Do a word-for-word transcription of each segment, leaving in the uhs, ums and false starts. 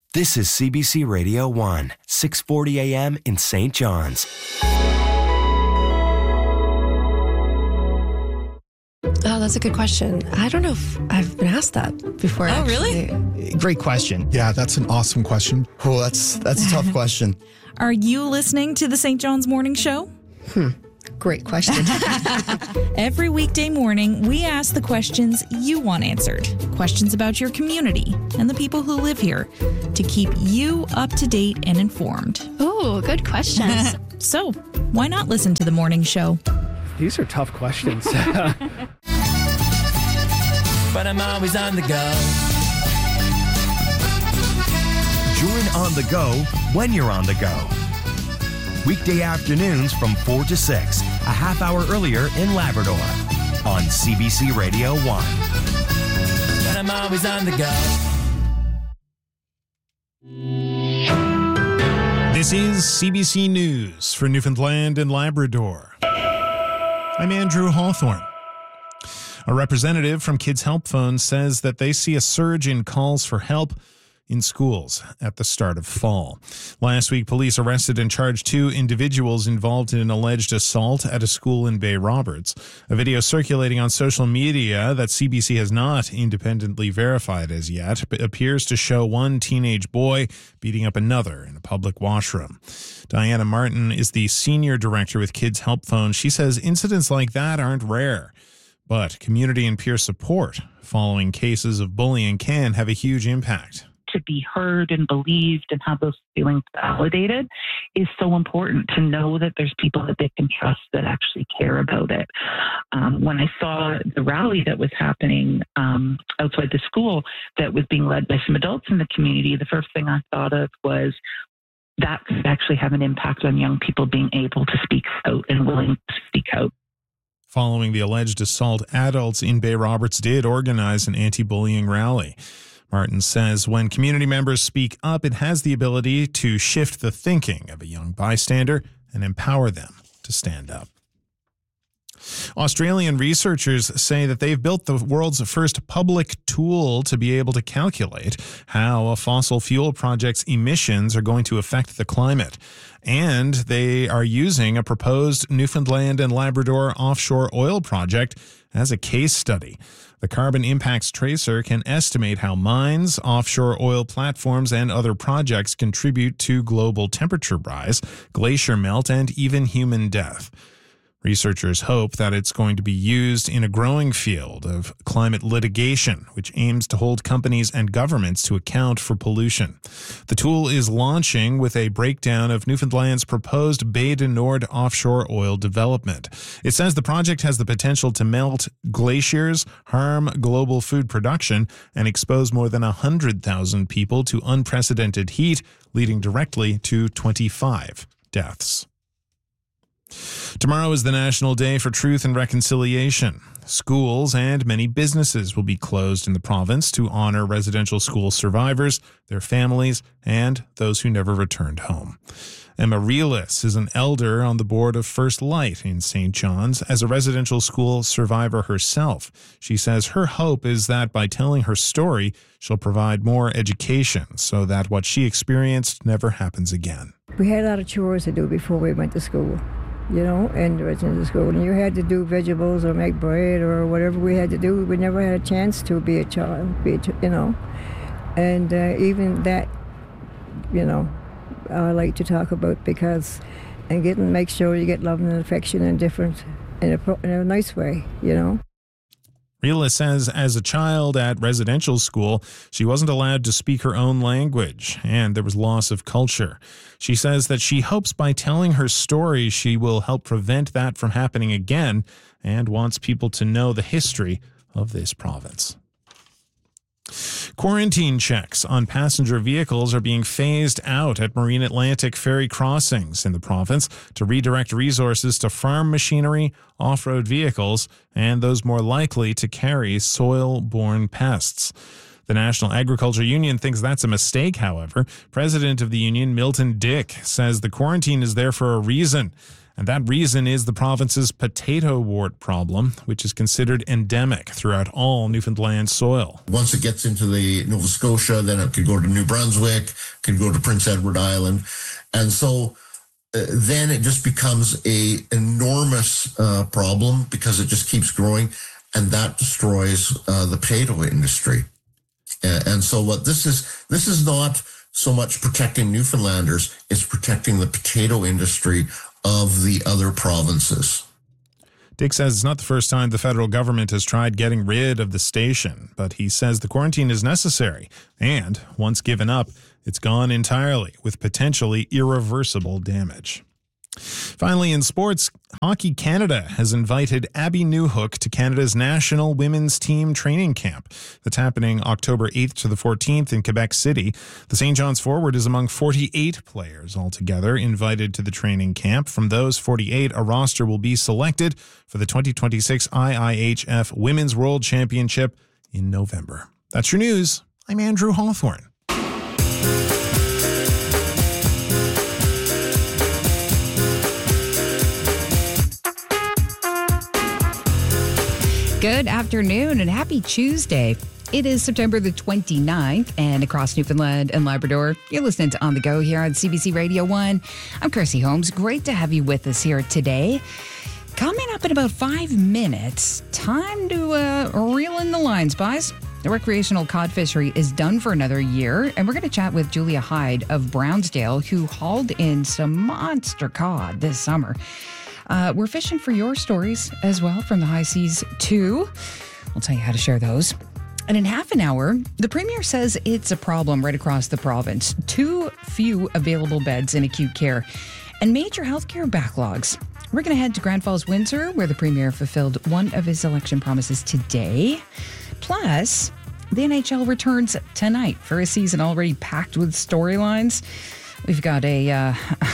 This is C B C Radio one, six forty a.m. in Saint John's. Oh, that's a good question. I don't know if I've been asked that before. Oh, actually. really? Great question. Yeah, that's an awesome question. Oh, that's that's a tough question. Are you listening to the Saint John's Morning Show? Hmm. Great question. Every weekday morning, we ask the questions you want answered. Questions about your community and the people who live here to keep you up to date and informed. Oh, good questions. So, why not listen to the morning show? These are tough questions. But I'm always on the go. Join On The Go when you're on the go. Weekday afternoons from four to six, a half hour earlier in Labrador on C B C Radio one. But I'm always on the go. This is C B C News for Newfoundland and Labrador. I'm Andrew Hawthorne. A representative from Kids Help Phone says that they see a surge in calls for help in schools at the start of fall. Last week, police arrested and charged two individuals involved in an alleged assault at a school in Bay Roberts. A video circulating on social media that C B C has not independently verified as yet appears to show one teenage boy beating up another in a public washroom. Diana Martin is the senior director with Kids Help Phone. She says incidents like that aren't rare, but community and peer support following cases of bullying can have a huge impact. To be heard and believed and have those feelings validated is so important, to know that there's people that they can trust that actually care about it. Um, when I saw the rally that was happening um, outside the school that was being led by some adults in the community, the first thing I thought of was that could actually have an impact on young people being able to speak out and willing to speak out. Following the alleged assault, adults in Bay Roberts did organize an anti-bullying rally. Martin says when community members speak up, it has the ability to shift the thinking of a young bystander and empower them to stand up. Australian researchers say that they've built the world's first public tool to be able to calculate how a fossil fuel project's emissions are going to affect the climate. And they are using a proposed Newfoundland and Labrador offshore oil project as a case study. The Carbon Impacts Tracer can estimate how mines, offshore oil platforms, and other projects contribute to global temperature rise, glacier melt, and even human death. Researchers hope that it's going to be used in a growing field of climate litigation, which aims to hold companies and governments to account for pollution. The tool is launching with a breakdown of Newfoundland's proposed Bay du Nord offshore oil development. It says the project has the potential to melt glaciers, harm global food production, and expose more than one hundred thousand people to unprecedented heat, leading directly to twenty-five deaths. Tomorrow is the National Day for Truth and Reconciliation. Schools and many businesses will be closed in the province to honor residential school survivors, their families, and those who never returned home. Emma Reelis is an elder on the board of First Light in Saint John's. As a residential school survivor herself, she says her hope is that by telling her story, she'll provide more education so that what she experienced never happens again. We had a lot of chores to do before we went to school. You know, and residential school, and you had to do vegetables or make bread or whatever we had to do. We never had a chance to be a child, be a, you know, and uh, even that, you know, I like to talk about because, and get and make sure you get love and affection and different in a in a nice way, you know. Reela says as a child at residential school, she wasn't allowed to speak her own language, and there was loss of culture. She says that she hopes by telling her story, she will help prevent that from happening again, and wants people to know the history of this province. Quarantine checks on passenger vehicles are being phased out at Marine Atlantic ferry crossings in the province to redirect resources to farm machinery, off-road vehicles, and those more likely to carry soil-borne pests. The National Agriculture Union thinks that's a mistake, however. President of the union, Milton Dick, says the quarantine is there for a reason. And that reason is the province's potato wart problem, which is considered endemic throughout all Newfoundland soil. Once it gets into the Nova Scotia, then it could go to New Brunswick, could go to Prince Edward Island. And so uh, then it just becomes a enormous uh, problem because it just keeps growing, and that destroys uh, the potato industry. Uh, and so what this is, this is not so much protecting Newfoundlanders, it's protecting the potato industry of the other provinces. Dick says it's not the first time the federal government has tried getting rid of the station, but he says the quarantine is necessary, and once given up, it's gone entirely with potentially irreversible damage. Finally, in sports, Hockey Canada has invited Abby Newhook to Canada's national women's team training camp that's happening October eighth to the fourteenth in Quebec City. The Saint John's forward is among forty-eight players altogether invited to the training camp. From those forty-eight, a roster will be selected for the twenty twenty-six I I H F Women's World Championship in November. That's your news. I'm Andrew Hawthorne. Good afternoon and happy Tuesday. It is September the twenty-ninth, and across Newfoundland and Labrador, you're listening to On The Go here on C B C Radio one. I'm Kirsty Holmes. Great to have you with us here today. Coming up in about five minutes, time to uh, reel in the lines, boys. The recreational cod fishery is done for another year, and we're going to chat with Julia Hyde of Brownsdale, who hauled in some monster cod this summer. Uh, we're fishing for your stories as well from the high seas too. We'll tell you how to share those. And in half an hour, the Premier says it's a problem right across the province. Too few available beds in acute care and major healthcare backlogs. We're going to head to Grand Falls, Windsor, where the Premier fulfilled one of his election promises today. Plus, the N H L returns tonight for a season already packed with storylines. We've got a... Uh,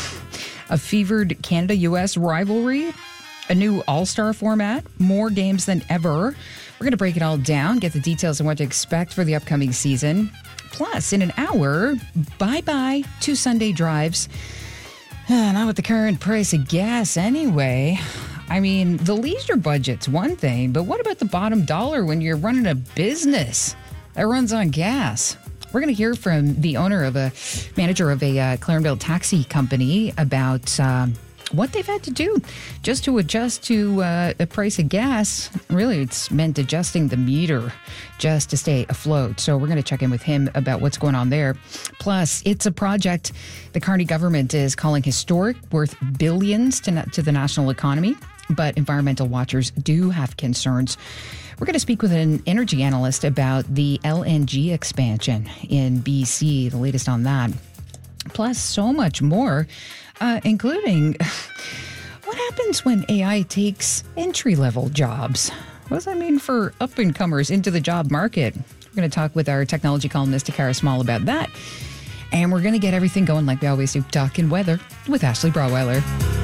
A fevered Canada-U S rivalry, a new all-star format, more games than ever. We're going to break it all down, get the details on what to expect for the upcoming season. Plus, in an hour, bye-bye to Sunday drives. Uh, not with the current price of gas anyway. I mean, the leisure budget's one thing, but what about the bottom dollar when you're running a business that runs on gas? We're going to hear from the owner of a manager of a uh, Clarenville taxi company about um, what they've had to do just to adjust to uh, the price of gas. Really, it's meant adjusting the meter just to stay afloat. So we're going to check in with him about what's going on there. Plus, it's a project the Carney government is calling historic, worth billions to, na- to the national economy. But environmental watchers do have concerns. We're going to speak with an energy analyst about the L N G expansion in B C, the latest on that. Plus, so much more, uh, including what happens when A I takes entry-level jobs? What does that mean for up-and-comers into the job market? We're going to talk with our technology columnist, Takara Small, about that. And we're going to get everything going like we always do, talking weather with Ashley Braweiler.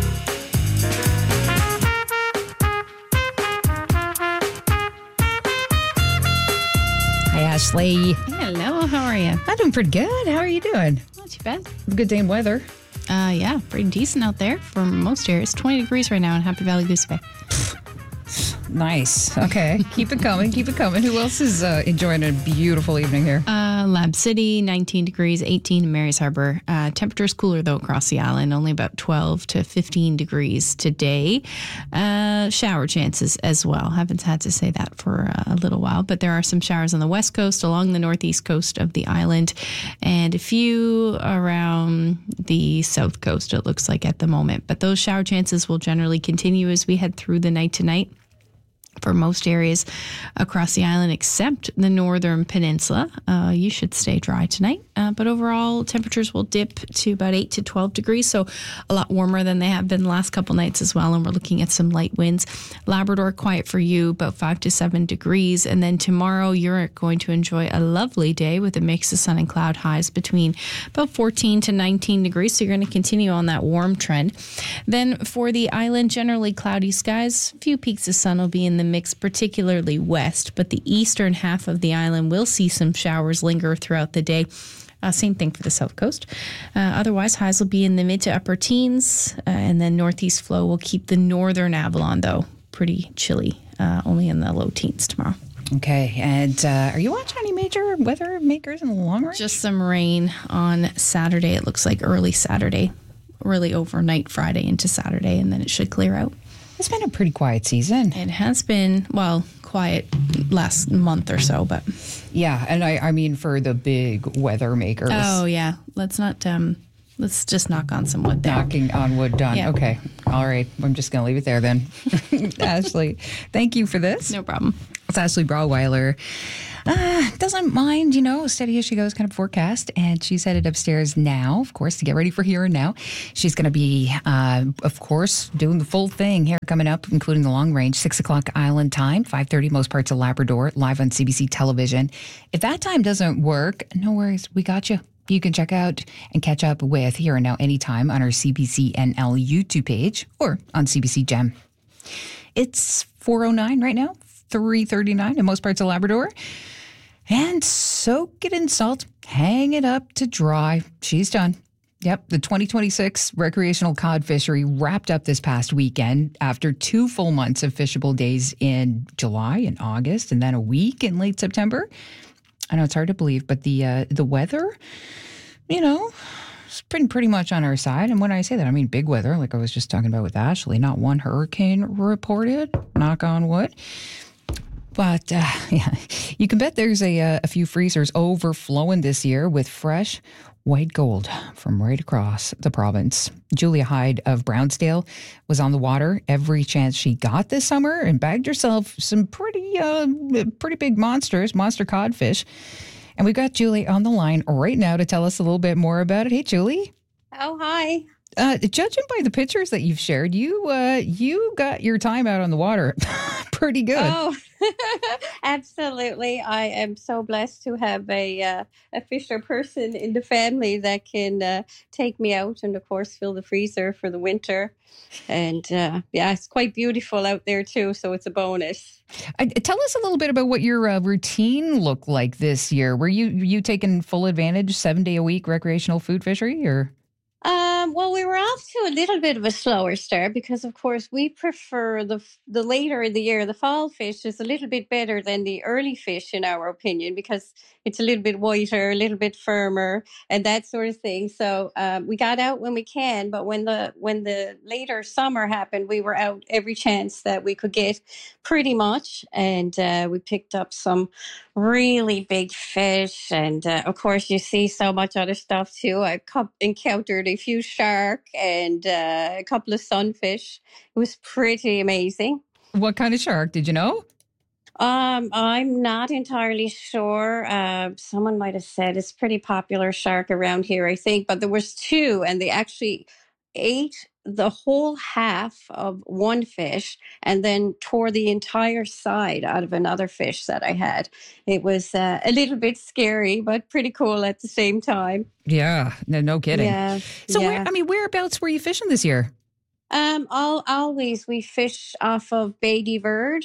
Ashley. Hello, how are you? I'm doing pretty good. How are you doing? Not too bad. Good day in weather. Uh, yeah, pretty decent out there for most areas. twenty degrees right now in Happy Valley Goose Bay. Nice. Okay. Keep it coming. Keep it coming. Who else is uh, enjoying a beautiful evening here? Uh, Lab City, nineteen degrees, eighteen in Marys Harbour. Uh, temperatures cooler, though, across the island. Only about twelve to fifteen degrees today. Uh, shower chances as well. Haven't had to say that for uh, a little while, but there are some showers on the west coast, along the northeast coast of the island, and a few around the south coast, it looks like at the moment. But those shower chances will generally continue as we head through the night tonight for most areas across the island, except the northern peninsula. Uh, you should stay dry tonight. Uh, but overall, temperatures will dip to about eight to twelve degrees, so a lot warmer than they have been the last couple nights as well. And we're looking at some light winds. Labrador, quiet for you, about five to seven degrees. And then tomorrow, you're going to enjoy a lovely day with a mix of sun and cloud, highs between about fourteen to nineteen degrees. So you're going to continue on that warm trend. Then for the island, generally cloudy skies. A few peaks of sun will be in the mix, particularly west, but the eastern half of the island will see some showers linger throughout the day. Uh, same thing for the south coast. Uh, otherwise, highs will be in the mid to upper teens, uh, and then northeast flow will keep the northern Avalon, though, pretty chilly, uh, only in the low teens tomorrow. Okay, and uh, are you watching any major weather makers in the long range? Just some rain on Saturday. It looks like early Saturday, really overnight Friday into Saturday, and then it should clear out. It's been a pretty quiet season. It has been, well, quiet last month or so, but... Yeah, and I, I mean for the big weather makers. Oh, yeah. Let's not... Um, let's just knock on some wood there. Knocking on wood done. Yeah. Okay. All right. I'm just going to leave it there then. Ashley, thank you for this. No problem. It's Ashley Brawweiler. Uh, doesn't mind, you know, steady as she goes kind of forecast. And she's headed upstairs now, of course, to get ready for Here and Now. She's going to be, uh, of course, doing the full thing here coming up, including the long range, six o'clock Island time, five thirty most parts of Labrador, live on C B C television. If that time doesn't work, no worries. We got you. You can check out and catch up with Here and Now anytime on our C B C N L YouTube page or on C B C Gem. It's four oh nine right now, three thirty-nine in most parts of Labrador. And soak it in salt, hang it up to dry. She's done. Yep, the twenty twenty-six recreational cod fishery wrapped up this past weekend after two full months of fishable days in July and August, and then a week in late September. I know it's hard to believe, but the uh, the weather, you know, it's been pretty much on our side. And when I say that, I mean big weather, like I was just talking about with Ashley. Not one hurricane reported, knock on wood. But uh, yeah, you can bet there's a, a few freezers overflowing this year with fresh white gold from right across the province. Julia Hyde of Brownsdale was on the water every chance she got this summer and bagged herself some pretty, uh, pretty big monsters, monster codfish. And we've got Julie on the line right now to tell us a little bit more about it. Hey, Julie. Oh, hi. Uh, judging by the pictures that you've shared, you uh, you got your time out on the water pretty good. Oh, absolutely. I am so blessed to have a uh, a fisher person in the family that can uh, take me out and, of course, fill the freezer for the winter. And uh, yeah, it's quite beautiful out there, too. So it's a bonus. Uh, tell us a little bit about what your uh, routine looked like this year. Were you you taking full advantage, seven day a week recreational food fishery or? Um, well, we were off to a little bit of a slower start because, of course, we prefer the the later in the year. The fall fish is a little bit better than the early fish, in our opinion, because it's a little bit whiter, a little bit firmer, and that sort of thing. So um, we got out when we can, but when the when the later summer happened, we were out every chance that we could get, pretty much, and uh, we picked up some really big fish, and uh, of course, you see so much other stuff too. I co- encountered a few shark and uh, a couple of sunfish. It was pretty amazing. What kind of shark? Did you know? Um, I'm not entirely sure. Uh, someone might have said it's pretty popular shark around here, I think, but there was two, and they actually ate the whole half of one fish and then tore the entire side out of another fish that I had. It was uh, a little bit scary, but pretty cool at the same time. Yeah, no, no kidding. Yeah. So, yeah. Where, I mean, whereabouts were you fishing this year? Um, I'll, always we fish off of Beatty Verde.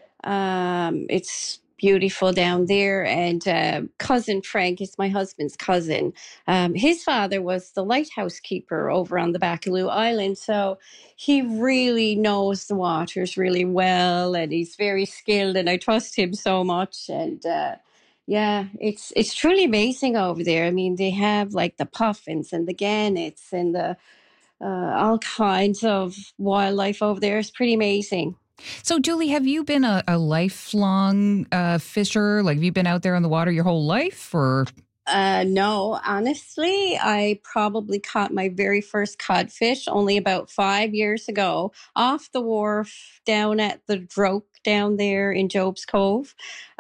Um, it's beautiful down there. And uh, cousin Frank is my husband's cousin. Um, his father was the lighthouse keeper over on the Baccalieu Island. So he really knows the waters really well, and he's very skilled, and I trust him so much. And uh, yeah, it's it's truly amazing over there. I mean, they have like the puffins and the gannets and the uh, all kinds of wildlife over there. It's pretty amazing. So, Julie, have you been a, a lifelong uh, fisher? Like, have you been out there on the water your whole life, or? Uh, no, honestly, I probably caught my very first codfish only about five years ago off the wharf down at the Droke down there in Job's Cove.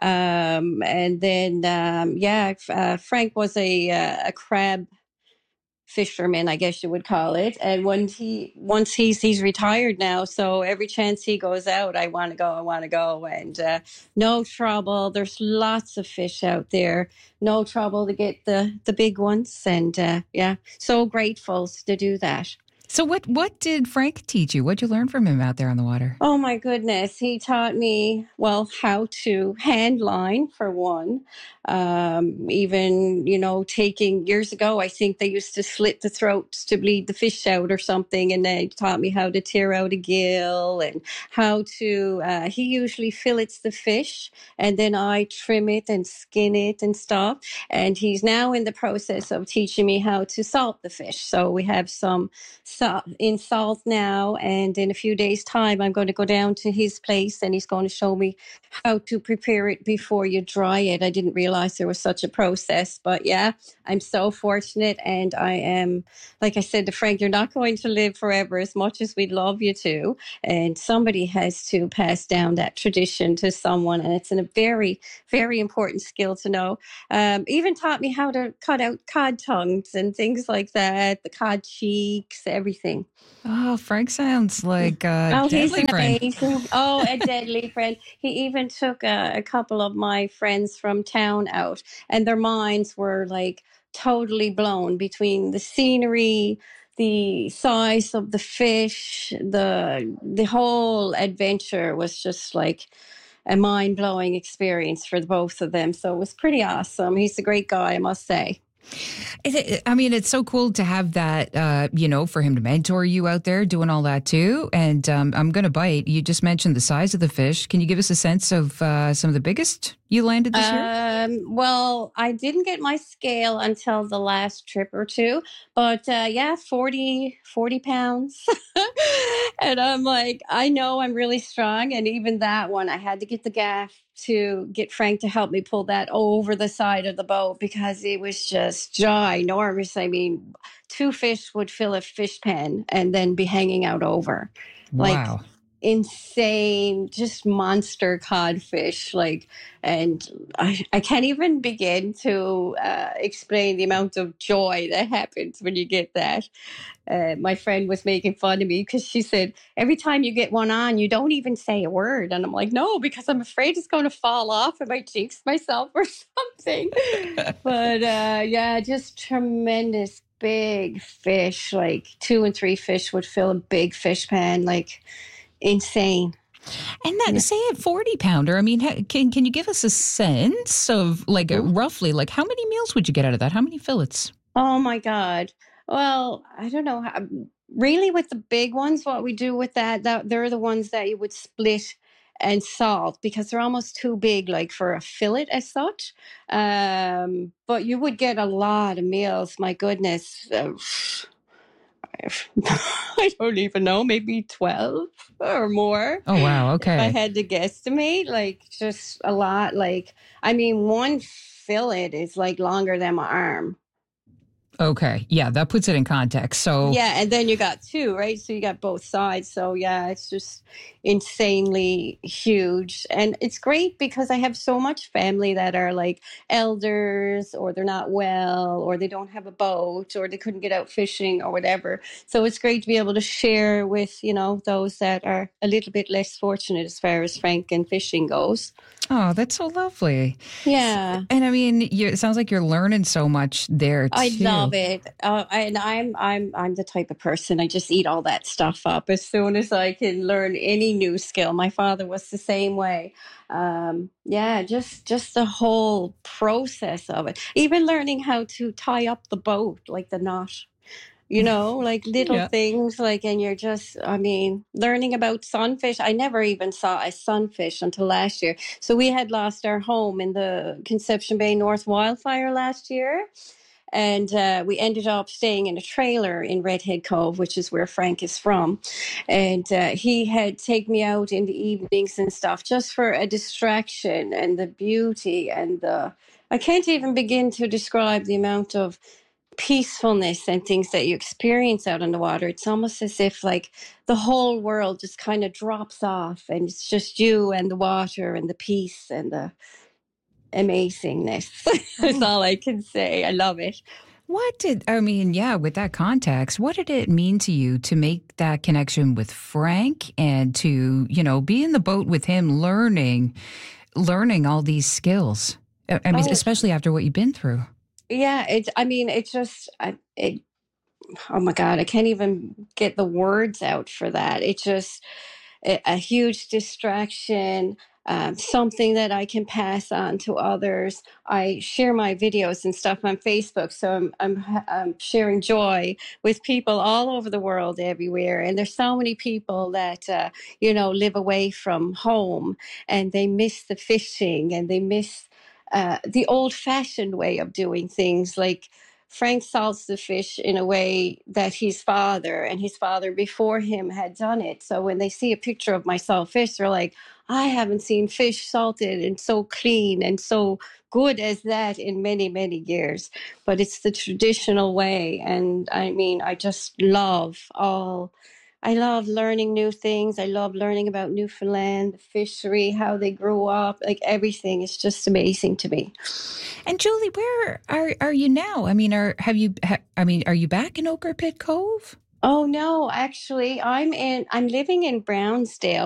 Um, and then, um, yeah, uh, Frank was a, uh, a crab fisherman, I guess you would call it. And when he once he's he's retired now, so every chance he goes out, I want to go, I want to go, and uh, no trouble. There's lots of fish out there. No trouble to get the the big ones, and uh, yeah, so grateful to do that. So what what did Frank teach you? What did you learn from him out there on the water? Oh my goodness. He taught me, well, how to hand line for one. Um, even, you know, taking years ago, I think they used to slit the throats to bleed the fish out or something. And they taught me how to tear out a gill and how to, uh, he usually fillets the fish and then I trim it and skin it and stuff. And he's now in the process of teaching me how to salt the fish. So we have some salt in salt now. And in a few days' time, I'm going to go down to his place and he's going to show me how to prepare it before you dry it. I didn't realize there was such a process, but yeah, I'm so fortunate. And I am, like I said to Frank, you're not going to live forever as much as we'd love you to. And somebody has to pass down that tradition to someone. And it's a very, very important skill to know. Um, even taught me how to cut out cod tongues and things like that, the cod cheeks, everything. Oh, Frank sounds like a oh, he's deadly an friend. amazing. Oh, a deadly friend. He even took a, a couple of my friends from town out, and their minds were like totally blown between the scenery, the size of the fish, the the whole adventure was just like a mind-blowing experience for the both of them. So it was pretty awesome. He's a great guy, I must say. Is it, I mean, it's so cool to have that, uh, you know, for him to mentor you out there doing all that too. And um, I'm going to bite. You just mentioned the size of the fish. Can you give us a sense of uh, some of the biggest you landed this year? Um, well, I didn't get my scale until the last trip or two, but uh, yeah, forty, forty pounds. And I'm like, I know I'm really strong. And even that one, I had to get the gaff to get Frank to help me pull that over the side of the boat because it was just ginormous. I mean, two fish would fill a fish pen and then be hanging out over. Wow. Like, insane, just monster codfish. Like, and I, I can't even begin to uh, explain the amount of joy that happens when you get that. Uh, my friend was making fun of me because she said, every time you get one on, you don't even say a word. And I'm like, no, because I'm afraid it's going to fall off and I jinx myself or something. But uh, yeah, just tremendous big fish, like two and three fish would fill a big fish pan, like insane. And that, yeah. Say a forty pounder, I mean, can can you give us a sense of like a, roughly, like how many meals would you get out of that? How many fillets? Oh my God. Well, I don't know. How, really with the big ones, what we do with that, that they're the ones that you would split and salt because they're almost too big, like for a fillet as such. Um, but you would get a lot of meals. My goodness. Uh, I don't even know, maybe twelve or more. Oh, wow. Okay. If I had to guesstimate, like just a lot. Like, I mean, one fillet is like longer than my arm. Okay. Yeah, that puts it in context. So yeah, and then you got two, right? So you got both sides. So yeah, it's just insanely huge. And it's great because I have so much family that are like elders or they're not well or they don't have a boat or they couldn't get out fishing or whatever. So it's great to be able to share with, you know, those that are a little bit less fortunate as far as Frank and fishing goes. Oh, that's so lovely. Yeah. And I mean, you, it sounds like you're learning so much there too. I love it. Uh, and I'm I'm I'm the type of person, I just eat all that stuff up as soon as I can learn any new skill. My father was the same way. Um, yeah, just just the whole process of it. Even learning how to tie up the boat, like the knot. You know, like little yeah. things like, and you're just, I mean, learning about sunfish. I never even saw a sunfish until last year. So we had lost our home in the Conception Bay North wildfire last year. And uh, we ended up staying in a trailer in Redhead Cove, which is where Frank is from. And uh, he had taken me out in the evenings and stuff just for a distraction and the beauty and the, I can't even begin to describe the amount of peacefulness and things that you experience out on the water. It's almost as if like the whole world just kind of drops off and it's just you and the water and the peace and the amazingness. That's all I can say. I love it. What did, I mean, yeah, with that context, what did it mean to you to make that connection with Frank and to, you know, be in the boat with him learning, learning all these skills? I mean, oh. especially after what you've been through. Yeah, it's, I mean, it just, I, it oh my God, I can't even get the words out for that. It's just a, a huge distraction. Um, something that I can pass on to others. I share my videos and stuff on Facebook, so I'm, I'm, I'm sharing joy with people all over the world, everywhere. And there's so many people that uh, you know live away from home, and they miss the fishing, and they miss uh, the old-fashioned way of doing things, like Frank salts the fish in a way that his father and his father before him had done it. So when they see a picture of my salt fish, they're like, I haven't seen fish salted and so clean and so good as that in many, many years. But it's the traditional way. And I mean, I just love all, I love learning new things. I love learning about Newfoundland, the fishery, how they grew up, like everything is just amazing to me. And Julie, where are are you now? I mean, are have you? Ha, I mean, are you back in Ochre Pit Cove? Oh no, actually, I'm in. I'm living in Brownsdale.